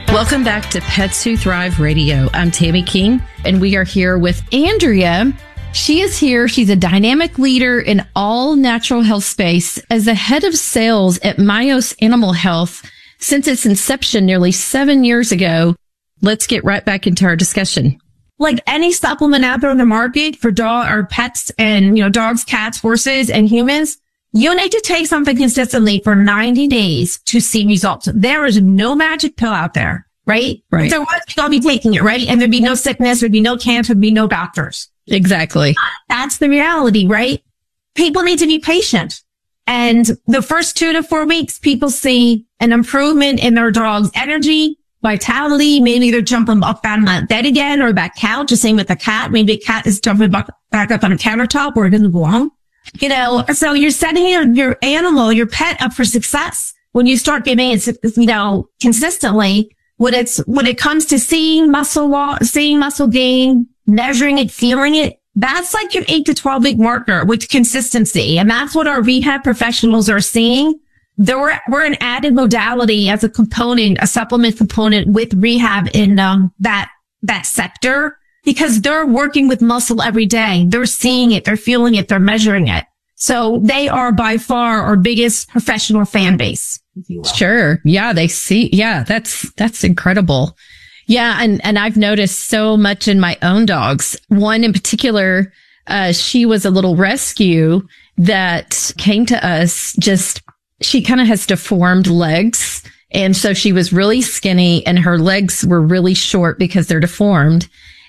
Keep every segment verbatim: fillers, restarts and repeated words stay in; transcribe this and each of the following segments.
Welcome back to Pets Who Thrive Radio. I'm Tammy King, and we are here with Andrea. She is here. She's a dynamic leader in all natural health space as the head of sales at Myos Animal Health since its inception nearly seven years ago. Let's get right back into our discussion. Like any supplement out there in the market for dog or pets and, you know, dogs, cats, horses, and humans, you need to take something consistently for ninety days to see results. There is no magic pill out there, right? Right. If there was, you'd all be taking it, right? And there'd be no sickness, there'd be no cancer, there'd be no doctors. Exactly. That's the reality, right? People need to be patient. And the first two to four weeks, people see an improvement in their dog's energy, vitality. Maybe they're jumping up out of that bed again or that couch. The same with the cat. Maybe a cat is jumping back, back up on a countertop where it doesn't belong. You know, so you're setting your, your animal, your pet up for success when you start giving it, you know, consistently. When it's, when it comes to seeing muscle loss, seeing muscle gain, measuring it, feeling it, that's like your eight to twelve week marker with consistency. And that's what our rehab professionals are seeing. There, we're an added modality as a component, a supplement component with rehab in um, that, that sector. Because they're working with muscle every day. They're seeing it. They're feeling it. They're measuring it. So they are by far our biggest professional fan base. Sure. Yeah. They see. Yeah. That's, that's incredible. Yeah. And, and I've noticed so much in my own dogs. One in particular, uh, she was a little rescue that came to us. Just, she kind of has deformed legs. And so she was really skinny and her legs were really short because they're deformed.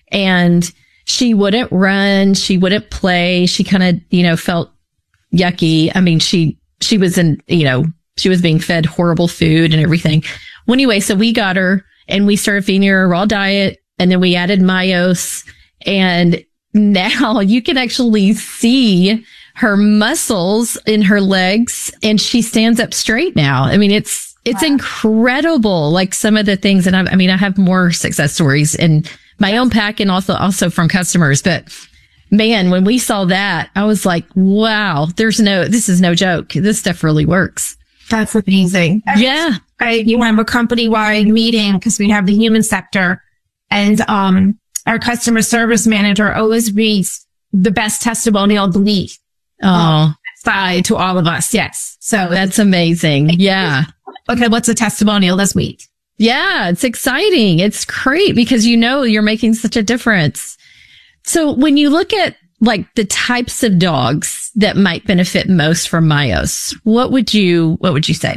And she wouldn't run. She wouldn't play. She kind of, you know, felt yucky. I mean, she, she was in, you know, she was being fed horrible food and everything. Well, anyway, so we got her and we started feeding her a raw diet, and then we added Myos, and now you can actually see her muscles in her legs, and she stands up straight now. I mean, it's, it's wow. incredible. Like some of the things, and I, I mean, I have more success stories in my own pack and also, also from customers. But man, when we saw that, I was like, wow, there's no, this is no joke. This stuff really works. That's amazing. Yeah. I, you have a company-wide meeting because we have the human sector, and, um, our customer service manager always reads the best testimonial of the week. Oh, um, side to all of us. Yes. So that's amazing. Yeah. Okay. What's a testimonial this week? Yeah, it's exciting. It's great because you know you're making such a difference. So when you look at like the types of dogs that might benefit most from Myos, what would you what would you say?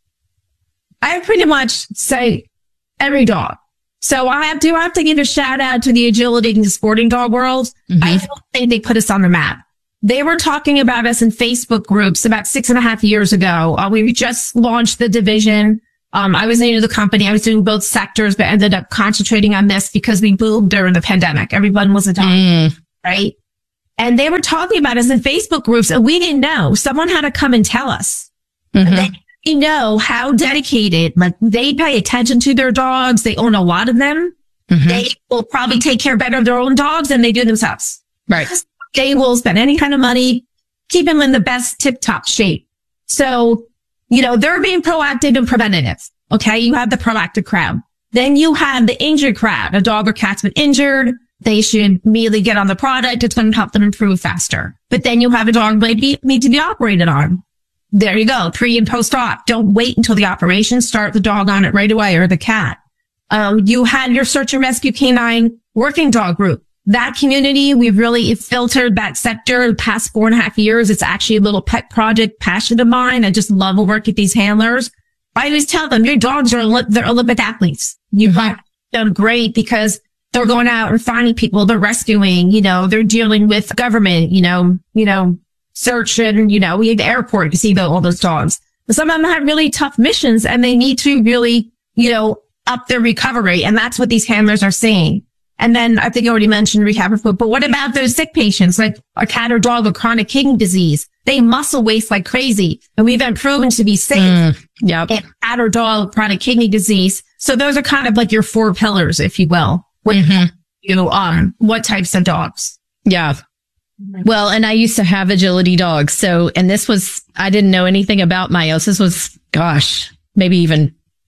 I pretty much say every dog. So I have to I have to give a shout out to the agility and the sporting dog world. Mm-hmm. I don't think they put us on the map. They were talking about us in Facebook groups about six and a half years ago. Uh, we just launched the division. Um, I was new to the company. I was doing both sectors, but ended up concentrating on this because we boomed during the pandemic. Everyone was a dog, mm. right? And they were talking about us in Facebook groups, and we didn't know. Someone had to come and tell us. Mm-hmm. And they know how dedicated, like they pay attention to their dogs. They own a lot of them. Mm-hmm. They will probably take care better of their own dogs than they do themselves. Right. They will spend any kind of money, keep them in the best tip-top shape. So, you know, they're being proactive and preventative. Okay. You have the proactive crowd. Then you have the injured crowd. A dog or cat's been injured. They should immediately get on the product. It's going to help them improve faster. But then you have a dog maybe need to be operated on. There you go. Pre and post op. Don't wait until the operation. Start the dog on it right away, or the cat. Um, you had your search and rescue canine working dog group. That community, we've really filtered that sector the past four and a half years. It's actually a little pet project passion of mine. I just love to work with these handlers. I always tell them, your dogs are, they're Olympic athletes. You've got them great because they're going out and finding people. They're rescuing, you know, they're dealing with government, you know, you know, search and, you know, we have the airport to see the, all those dogs. But some of them have really tough missions and they need to really, you know, up their recovery. And that's what these handlers are saying. And then I think I already mentioned rehab, but what about those sick patients, like a cat or dog with chronic kidney disease? They muscle waste like crazy, and we've been proven to be safe. Mm, yep. And cat or dog with chronic kidney disease. So those are kind of like your four pillars, if you will. What, mm-hmm. you know, um, what types of dogs? Yeah. Well, and I used to have agility dogs. So, and this was, I didn't know anything about Myos. This was, gosh, maybe even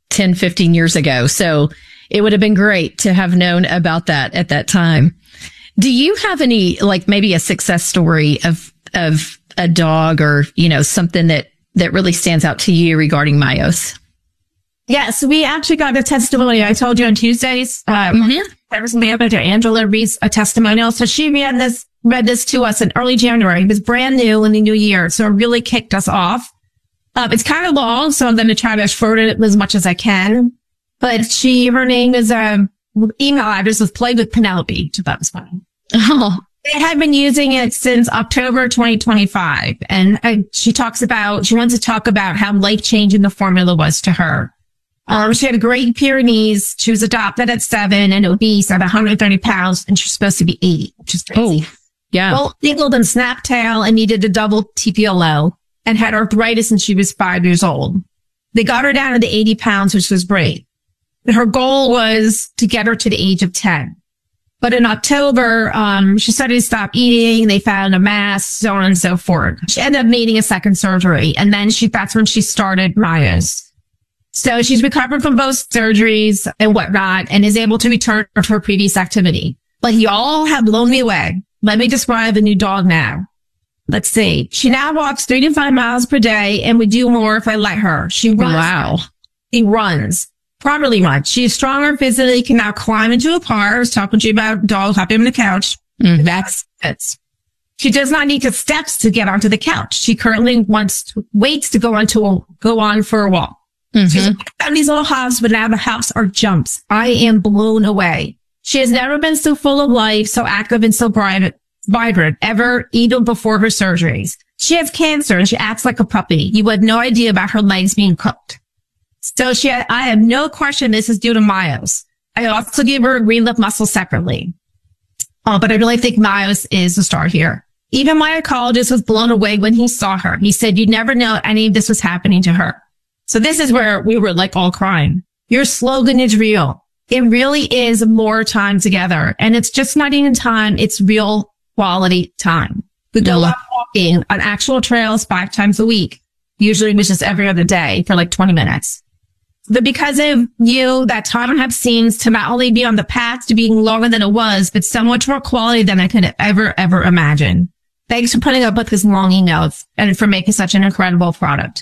ten, fifteen years ago. So it would have been great to have known about that at that time. Do you have any, like maybe a success story of, of a dog or, you know, something that, that really stands out to you regarding Mayos? Yes, we actually got a testimony. I told you on Tuesdays. Um, mm-hmm. There was a man named Angela reads a testimonial. So she read this, read this to us in early January. It was brand new in the new year. So it really kicked us off. Um, it's kind of long, so I'm going to try to shorten it as much as I can. But she, her name is, um, email address was Play with Penelope. So that was funny. Oh. They had been using it since October twenty twenty-five. And uh, she talks about, she wants to talk about how life-changing the formula was to her. Um, she had a Great Pyrenees. She was adopted at seven and obese at one hundred thirty pounds, and she's supposed to be eighty, which is crazy. Oh, yeah. Well, eagled and snap tail and needed a double T P L O and had arthritis since she was five years old. They got her down to eighty pounds, which was great. Her goal was to get her to the age of ten. But in October, um, she started to stop eating. They found a mass, so on and so forth. She ended up needing a second surgery. And then she, that's when she started Mayos. So she's recovered from both surgeries and whatnot and is able to return to her previous activity. But y'all have blown me away. Let me describe the new dog now. Let's see. She now walks three to five miles per day and would do more if I let her. She runs. Wow. She runs. Properly runs. She is stronger physically, can now climb into a car. I was talking to you about dog hopping on the couch. Mm-hmm. That's it. She does not need to steps to get onto the couch. She currently wants to, waits to go on to a, go on for a walk. Mm-hmm. She's on these little hops, but now the hops are jumps. I am blown away. She has never been so full of life, so active and so vibrant, vibrant ever, even before her surgeries. She has cancer and she acts like a puppy. You had no idea about her legs being cooked. So she, had, I have no question this is due to Mayos. I also give her a green lip muscle separately. Oh, but I really think Mayos is the star here. Even my oncologist was blown away when he saw her. He said, you'd never know any of this was happening to her. So this is where we were like all crying. Your slogan is real. It really is more time together. And it's just not even time. It's real quality time. We go out walking on actual trails five times a week. Usually it was just every other day for like twenty minutes. But because of you, that time have seems to not only be on the path to being longer than it was, but so much more quality than I could ever, ever imagine. Thanks for putting up with this long email and for making such an incredible product.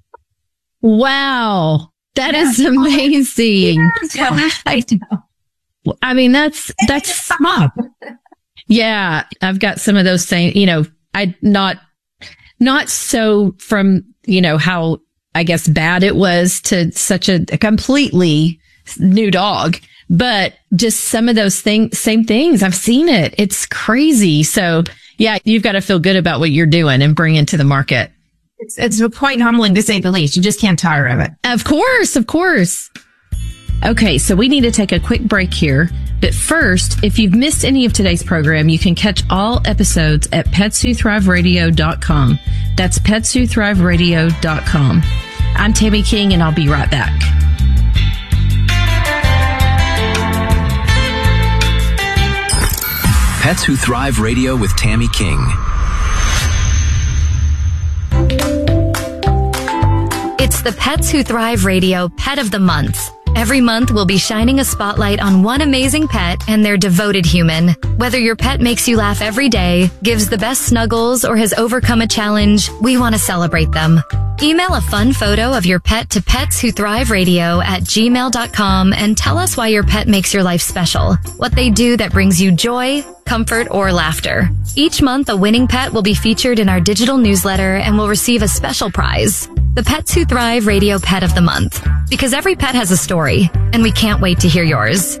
Wow. That yeah. is amazing. Yeah, I know. I mean, that's, that's smart. Yeah. I've got some of those things, you know, I not, not so from, you know, how I guess bad it was to such a, a completely new dog, but just some of those things, same things. I've seen it. It's crazy. So yeah, you've got to feel good about what you're doing and bring it to the market. It's, it's quite humbling to say the least. You just can't tire of it. Of course. Of course. Okay. So we need to take a quick break here. But first, if you've missed any of today's program, you can catch all episodes at pets who thrive radio dot com. That's pets who thrive radio dot com. I'm Tammy King, and I'll be right back. Pets Who Thrive Radio with Tammy King. It's the Pets Who Thrive Radio Pet of the Month. Every month, we'll be shining a spotlight on one amazing pet and their devoted human. Whether your pet makes you laugh every day, gives the best snuggles, or has overcome a challenge, we want to celebrate them. Email a fun photo of your pet to pets who thrive radio at gmail dot com and tell us why your pet makes your life special, what they do that brings you joy, comfort, or laughter. Each month, a winning pet will be featured in our digital newsletter and will receive a special prize. The Pets Who Thrive Radio Pet of the Month. Because every pet has a story, and we can't wait to hear yours.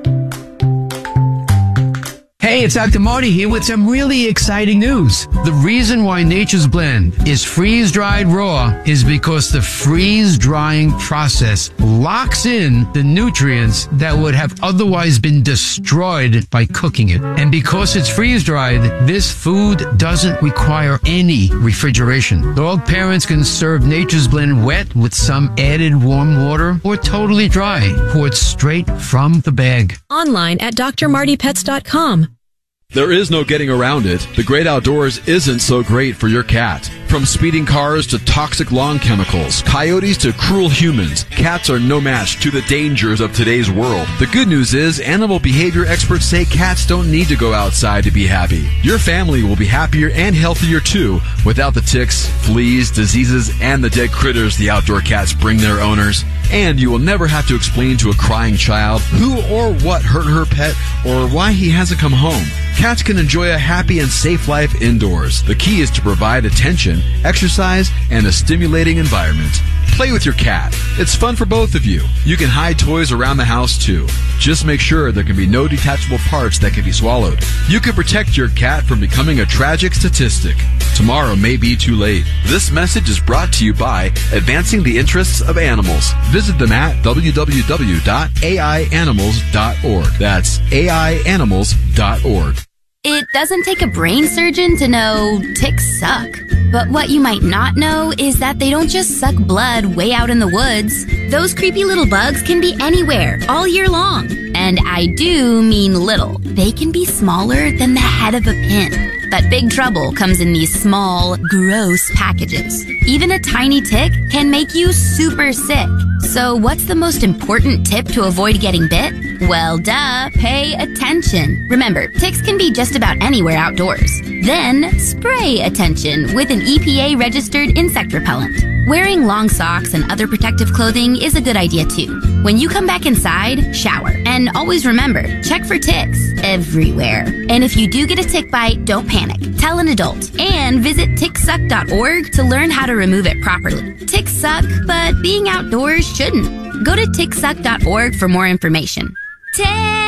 Hey, it's Doctor Marty here with some really exciting news. The reason why Nature's Blend is freeze-dried raw is because the freeze-drying process locks in the nutrients that would have otherwise been destroyed by cooking it. And because it's freeze-dried, this food doesn't require any refrigeration. Dog parents can serve Nature's Blend wet with some added warm water or totally dry, poured straight from the bag. Online at D R Marty Pets dot com. There is no getting around it. The great outdoors isn't so great for your cat. From speeding cars to toxic lawn chemicals, coyotes to cruel humans, cats are no match to the dangers of today's world. The good news is animal behavior experts say cats don't need to go outside to be happy. Your family will be happier and healthier too without the ticks, fleas, diseases, and the dead critters the outdoor cats bring their owners. And you will never have to explain to a crying child who or what hurt her pet or why he hasn't come home. Cats can enjoy a happy and safe life indoors. The key is to provide attention, exercise, and a stimulating environment. Play with your cat. It's fun for both of you. You can hide toys around the house too. Just make sure there can be no detachable parts that can be swallowed. You can protect your cat from becoming a tragic statistic. Tomorrow may be too late. This message is brought to you by Advancing the Interests of Animals. Visit them at w w w dot a i animals dot org. That's a i animals dot org. It doesn't take a brain surgeon to know ticks suck. But what you might not know is that they don't just suck blood way out in the woods. Those creepy little bugs can be anywhere, all year long. And I do mean little. They can be smaller than the head of a pin. But big trouble comes in these small, gross packages. Even a tiny tick can make you super sick. So what's the most important tip to avoid getting bit? Well, duh, pay attention. Remember, ticks can be just about anywhere outdoors. Then, spray attention with an E P A-registered insect repellent. Wearing long socks and other protective clothing is a good idea too. When you come back inside, shower. And always remember, check for ticks everywhere. And if you do get a tick bite, don't panic. Tell an adult. And visit tick suck dot org to learn how to remove it properly. Ticks suck, but being outdoors shouldn't. Go to tick suck dot org for more information. tick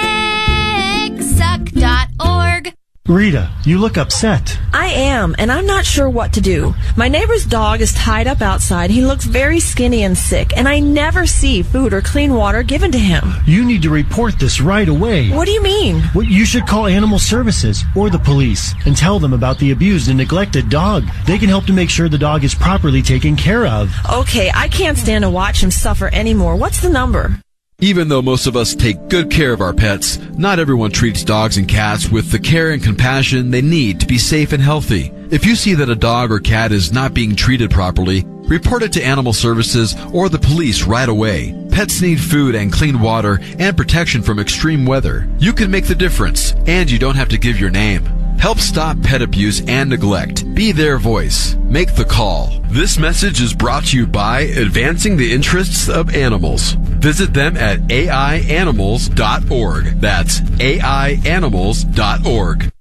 suck dot org. Rita, you look upset. I am, and I'm not sure what to do. My neighbor's dog is tied up outside. He looks very skinny and sick, and I never see food or clean water given to him. You need to report this right away. What do you mean? Well, you should call Animal Services or the police and tell them about the abused and neglected dog. They can help to make sure the dog is properly taken care of. Okay, I can't stand to watch him suffer anymore. What's the number? Even though most of us take good care of our pets, not everyone treats dogs and cats with the care and compassion they need to be safe and healthy. If you see that a dog or cat is not being treated properly, report it to Animal Services or the police right away. Pets need food and clean water and protection from extreme weather. You can make the difference, and you don't have to give your name. Help stop pet abuse and neglect. Be their voice. Make the call. This message is brought to you by Advancing the Interests of Animals. Visit them at a i animals dot org. That's a i animals dot org.